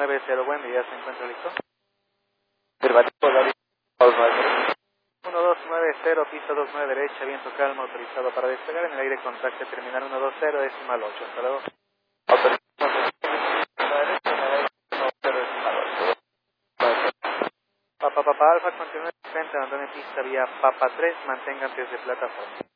1290, buen día, ¿se encuentra listo? Afirmativo, David. 1290, pista 29 derecha, viento calmo, autorizado para despegar en el aire, contacto terminal 120, decimal 8. Hasta luego. Autorizado. Papa Alfa, continúe frente, abandone pista vía Papa 3, mantenga antes de plataforma.